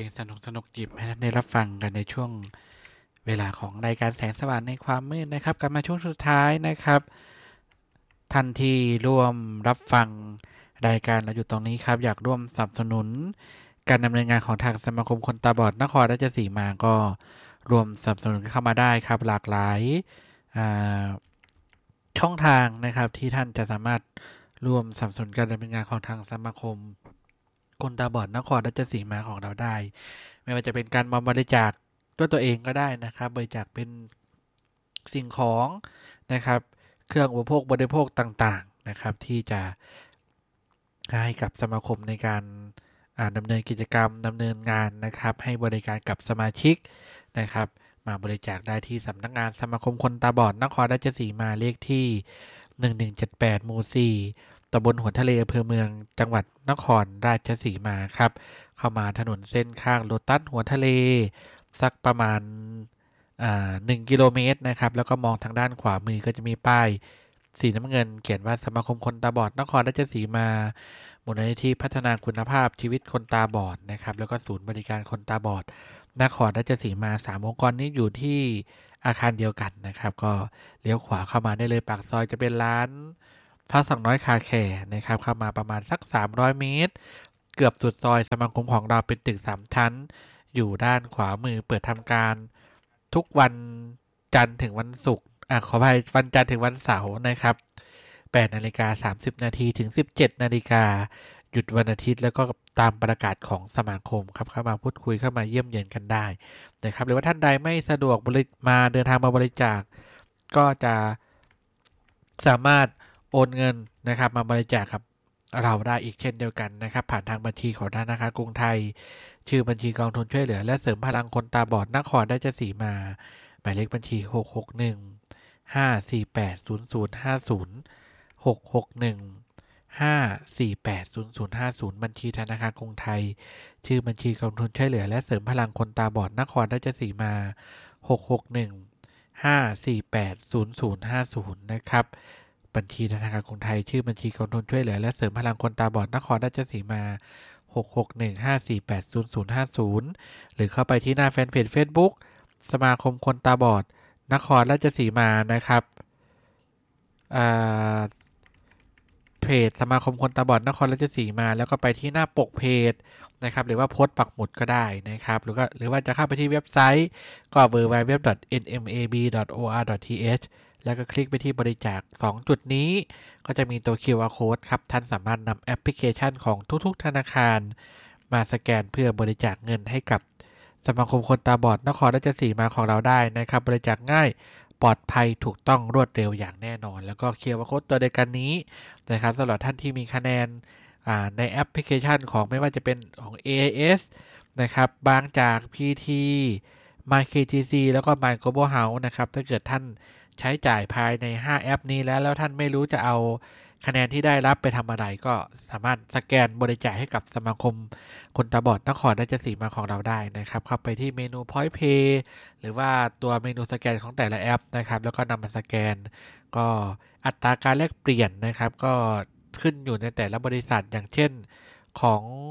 งสนุกจิบให้ท่านได้รับฟังกันในช่วงเวลาของรายการแสงสว่างในความมืดนะครับกลับมาช่วงสุดท้ายนะครับท่านที่ร่วมรับฟังรายการเราอยู่ตรงนี้ครับอยากร่วมสนับสนุนการดำเนินงานของทางสมาคมคนตาบอดนครราชสีมาก็รวมสนับสนุนเข้ามาได้ครับหลากหลายช่องทางนะครับที่ท่านจะสามารถร่วมสนับสนุนการดำเนินงานของทางสมาคมคนตาบอดนครราชสีมาของเราได้ไม่ว่าจะเป็นการบริจาคด้วยตัวเองก็ได้นะครับบริจาคเป็นสิ่งของนะครับเครื่องอุปโภคบริโภคต่างๆนะครับที่จะให้กับสมาคมในการดำเนินกิจกรรมดำเนินงานนะครับให้บริการกับสมาชิกนะครับมาบริจาคได้ที่สำนักงานสมาคมคนตาบอดนครราชสีมาเลขที่1178หมู่4ตำบลหัวทะเลอำเภอเมืองจังหวัดนครราชสีมาครับเข้ามาถนนเส้นข้างโลตัสหัวทะเลสักประมาณ1 กิโลเมตรนะครับแล้วก็มองทางด้านขวามือก็จะมีป้ายสีน้ำเงินเขียนว่าสมาคมคนตาบอดนครราชสีมามูลนิธิพัฒนาคุณภาพชีวิตคนตาบอดนะครับแล้วก็ศูนย์บริการคนตาบอดนครราชสีมา3 องค์กรนี้อยู่ที่อาคารเดียวกันนะครับก็เลี้ยวขวาเข้ามาได้เลยปากซอยจะเป็นร้านพระสังน้อยคาแคร์นะครับเข้ามาประมาณสัก300 เมตรเกือบสุดซอยสมาคมของเราเป็นตึก3 ชั้นอยู่ด้านขวามือเปิดทำการทุกวันจันทร์ถึงวันศุกร์ขออภัยวันจันทร์ถึงวันเสาร์นะครับ8:30 น.ถึง 17:00 น.หยุดวันอาทิตย์แล้วก็ตามประกาศของสมาคมครับเข้ามาพูดคุยเข้ามาเยี่ยมเยียนกันได้นะครับหรือว่าท่านใดไม่สะดวกมาเดินทางมาบริจาคก็จะสามารถโอนเงินนะครับมาบริจาคกับเราได้อีกเช่นเดียวกันนะครับผ่านทางบัญชีของธนาคารกรุงไทยชื่อบัญชีกองทุนช่วยเหลือและเสริมพลังคนตาบอดนครราชสีมาหมายเลขบัญชี661-548-0050 661-548-0050บัญชีธนาคารกรุงไทยชื่อบัญชีกองทุนช่วยเหลือและเสริมพลังคนตาบอดนครราชสีมา661-548-0050นะครับบัญชีธนาคารกรุงไทยชื่อบัญชีกองทุนช่วยเหลือและเสริมพลังคนตาบอดนครราชสีมา661-548-0050หรือเข้าไปที่หน้าแฟนเพจ Facebook สมาคมคนตาบอดนครราชสีมานะครับเพจสมาคมคนตาบอดนครราชสีมาแล้วก็ไปที่หน้าปกเพจนะครับหรือว่าโพสต์ปักหมุดก็ได้นะครับหรือว่าจะเข้าไปที่เว็บไซต์ก็ www.nmab.or.th แล้วก็คลิกไปที่บริจาค2 จุดนี้ก็จะมีตัว QR Code ครับท่านสามารถนำแอปพลิเคชันของทุกๆธนาคารมาสแกนเพื่อบริจาคเงินให้กับสมาคมคนตาบอดนครราชสีมาของเราได้นะครับบริจาคง่ายปลอดภัยถูกต้องรวดเร็วอย่างแน่นอนแล้วก็ QR Code ตัวเดียวกันนี้นะครับสำหรับท่านที่มีคะแนนในแอปพลิเคชันของไม่ว่าจะเป็นของ AIS นะครับบางจาก PT MyKTC แล้วก็ My Global House นะครับถ้าเกิดท่านใช้จ่ายภายใน5แอปนี้แล้วท่านไม่รู้จะเอาคะแนนที่ได้รับไปทำอะไรก็สามารถสแกนบริจาคให้กับสมาคมคนตาบอดนครราชสีมาของเราได้นะครับเข้าไปที่เมนู Point Pay หรือว่าตัวเมนูสแกนของแต่ละแอปนะครับแล้วก็นำมาสแกนก็อัตราการแลกเปลี่ยนนะครับก็ขึ้นอยู่ในแต่ละบริษัทอย่างเช่นของ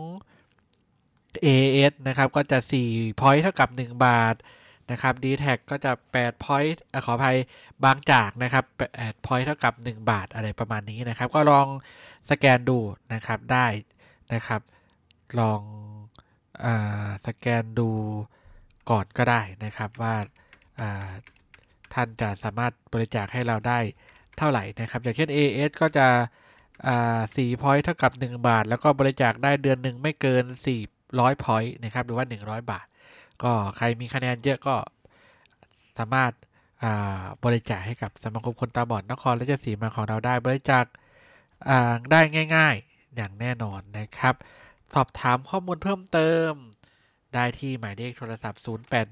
AIS นะครับก็จะ4 point เท่ากับ1 บาทนะครับ D-Tag ก็จะ8 point ขออภัยบางจากนะครับ8 point เท่ากับ1 บาทอะไรประมาณนี้นะครับก็ลองสแกนดูนะครับได้นะครับลองสแกนดูก่อนก็ได้นะครับว่าท่านจะสามารถบริจาคให้เราได้เท่าไหร่นะครับอย่างเช่น AS ก็จะ4 point เท่ากับ1 บาทแล้วก็บริจาคได้เดือนหนึ่งไม่เกิน400 point นะครับหรือว่า100 บาทก็ใครมีคะแนนเยอะก็สามารถบริจาคให้กับสมาคมคนตาบอดนครราชสีมาของเราได้บริจาคได้ง่ายๆอย่างแน่นอนนะครับสอบถามข้อมูลเพิ่มเติมได้ที่หมายเลขโทรศัพท์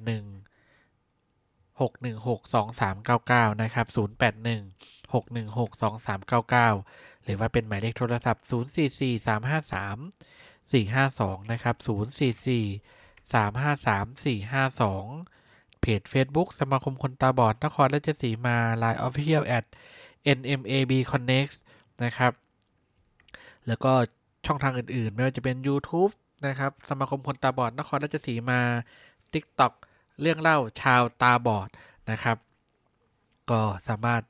081-616-2399นะครับ081-616-2399หรือว่าเป็นหมายเลขโทรศัพท์044-353-452นะครับ044-353-452เพจ Facebook สมาคมคนตาบอดนครราชสีมา LINE Official @nmabconnect นะครับแล้วก็ช่องทางอื่นๆไม่ว่าจะเป็น YouTube นะครับสมาคมคนตาบอดนครราชสีมา TikTok เรื่องเล่าชาวตาบอดนะครับก็สามารถ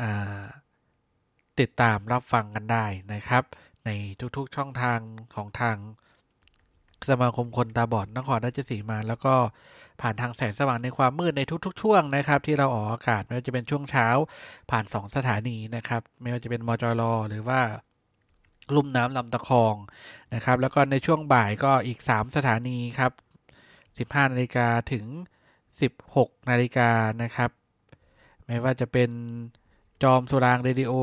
ติดตามรับฟังกันได้นะครับในทุกๆช่องทางของทางสมาคมคนตาบอดนครราชสีมาแล้วก็ผ่านทางแสงสว่างในความมืดในทุกๆช่วงนะครับที่เราออกอากาศไม่ว่าจะเป็นช่วงเช้าผ่าน2สถานีนะครับไม่ว่าจะเป็นมจรหรือว่าลุ่มน้ำลำตะคองนะครับแล้วก็ในช่วงบ่ายก็อีก3สถานีครับ15 นาฬิกาถึง16 นาฬิกานะครับไม่ว่าจะเป็นจอมสุรางเรดิโอ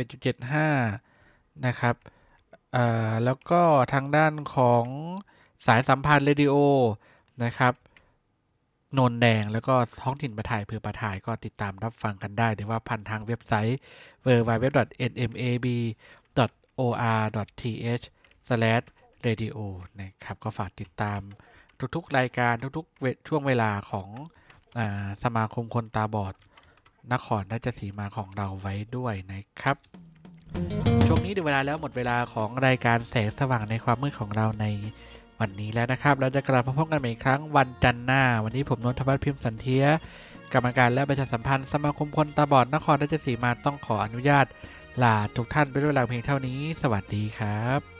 91.75 นะครับแล้วก็ทางด้านของสายสัมพันธ์เรดิโอนะครับโนนแดงแล้วก็ท้องถิ่นประถ่ายเพื่อประถ่ายก็ติดตามรับฟังกันได้หรือว่าผ่านทางเว็บไซต์ www.nmab.or.th/radio นะครับก็ฝากติดตามทุกๆรายการทุกๆช่วงเวลาของสมาคมคนตาบอดนครราชสีมาของเราไว้ด้วยนะครับช่วงนี้ถึงเวลาแล้วหมดเวลาของรายการแสงสว่างในความมืดของเราในวันนี้แล้วนะครับเราจะกลับมาพบกันใหม่อีกครั้งวันจันทร์หน้าวันนี้ผมนนทวัฒน์พิมพ์สันเทียกรรมการและประชาสัมพันธ์สมาคมคนตาบอดนครราชสีมาต้องขออนุญาตลาทุกท่านไปด้วยเวลาเพียงเท่านี้สวัสดีครับ